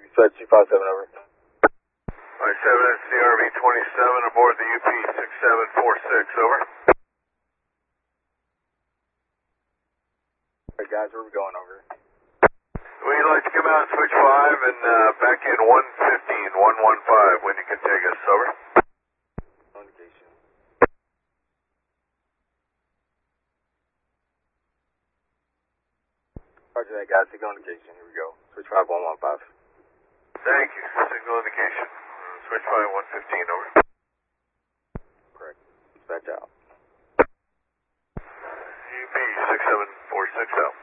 Switch 257 over. Alright, 7 SCRV 27 aboard the UP 6746, over. Alright guys, where are we going over? We'd like to come out and switch 5 and back in 115, 115 when you can take us, over. No indication. Roger that guys, signal indication, here we go. Switch 5115. Thank you, signal indication. Switch 5 115, over. Correct. Dispatch out. UP 6746 out.